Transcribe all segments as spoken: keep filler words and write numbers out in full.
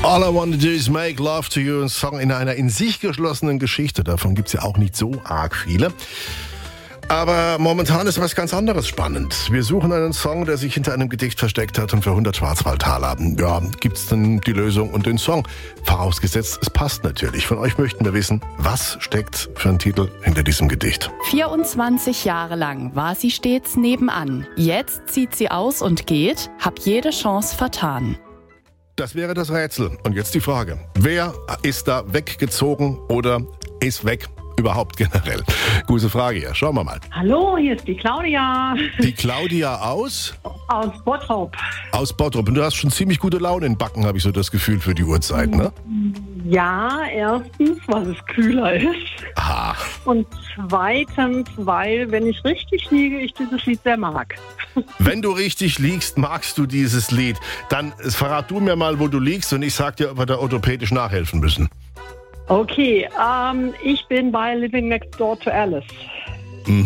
All I want to do is make love to you, ein Song in einer in sich geschlossenen Geschichte. Davon gibt es ja auch nicht so arg viele. Aber momentan ist was ganz anderes spannend. Wir suchen einen Song, der sich hinter einem Gedicht versteckt hat und für hundert Schwarzwaldtaler. Ja, gibt's denn die Lösung und den Song? Vorausgesetzt, es passt natürlich. Von euch möchten wir wissen, was steckt für ein Titel hinter diesem Gedicht? vierundzwanzig Jahre lang war sie stets nebenan. Jetzt zieht sie aus und geht, hab jede Chance vertan. Das wäre das Rätsel. Und jetzt die Frage. Wer ist da weggezogen oder ist weg? Überhaupt generell. Gute Frage hier. Schauen wir mal. Hallo, hier ist die Claudia. Die Claudia aus? Aus Bottrop. Aus Bottrop. Und du hast schon ziemlich gute Laune in Backen, habe ich so das Gefühl, für die Uhrzeit, ne? Ja, erstens, weil es kühler ist. Aha. Und zweitens, weil, wenn ich richtig liege, ich dieses Lied sehr mag. Wenn du richtig liegst, magst du dieses Lied. Dann verrat du mir mal, wo du liegst und ich sag dir, ob wir da orthopädisch nachhelfen müssen. Okay, ähm, ich bin bei Living Next Door to Alice. Mhm.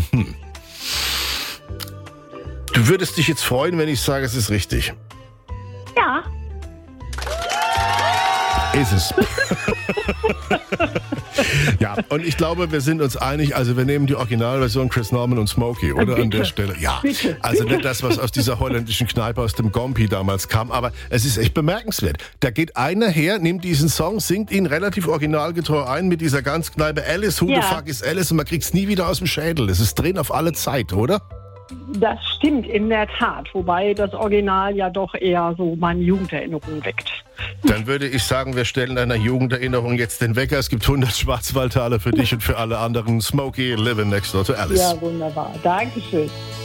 Du würdest dich jetzt freuen, wenn ich sage, es ist richtig. Ja. Ist es. Ja, und ich glaube, wir sind uns einig, also wir nehmen die Originalversion Chris Norman und Smokey, oder? Bitte. An der Stelle. Ja, Bitte. also nicht das, was aus dieser holländischen Kneipe aus dem Gompi damals kam, aber es ist echt bemerkenswert. Da geht einer her, nimmt diesen Song, singt ihn relativ originalgetreu ein mit dieser ganz Kneipe Alice, who Ja. the fuck is Alice, und man kriegt's nie wieder aus dem Schädel. Es ist drin auf alle Zeit, oder? Das stimmt in der Tat, wobei das Original ja doch eher so meine Jugenderinnerung weckt. Dann würde ich sagen, wir stellen einer Jugenderinnerung jetzt den Wecker. Es gibt hundert Schwarzwaldtaler für dich und für alle anderen. Smokey, Living Next Door to Alice. Ja, wunderbar. Dankeschön.